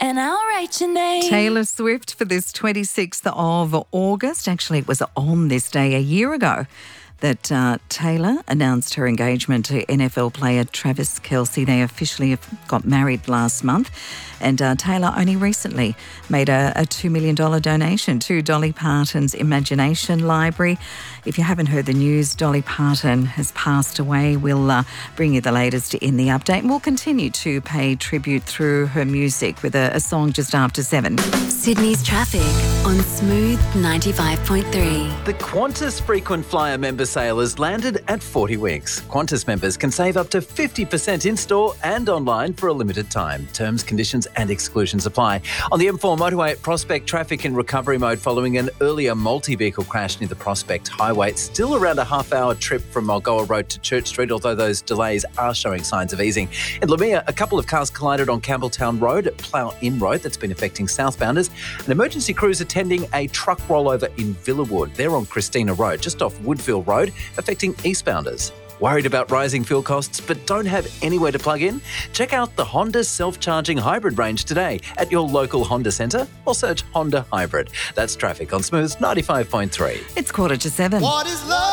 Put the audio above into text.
and I'll write your name. Taylor Swift for this 26th of August. Actually, it was on this day a year ago that Taylor announced her engagement to NFL player Travis Kelce. They officially got married last month. And Taylor only recently made a $2 million donation to Dolly Parton's Imagination Library. If you haven't heard the news, Dolly Parton has passed away. We'll bring you the latest in the update. And we'll continue to pay tribute through her music with a song just after 7. Sydney's traffic on Smooth 95.3. The Qantas frequent flyer member sale has landed at 40 Winks. Qantas members can save up to 50% in-store and online for a limited time. Terms, conditions and exclusions apply. On the M4 motorway at Prospect, traffic in recovery mode following an earlier multi-vehicle crash near the Prospect Highway. It's still around a half-hour trip from Mulgoa Road to Church Street, although those delays are showing signs of easing. In Lamia, a couple of cars collided on Campbelltown Road at Plough Inn Road. That's been affecting southbounders. An emergency crew's attending a truck rollover in Villawood. They're on Christina Road, just off Woodville Road, affecting eastbounders. Worried about rising fuel costs but don't have anywhere to plug in? Check out the Honda self-charging hybrid range today at your local Honda centre or search Honda Hybrid. That's traffic on Smooth 95.3. It's 6:45. What is love?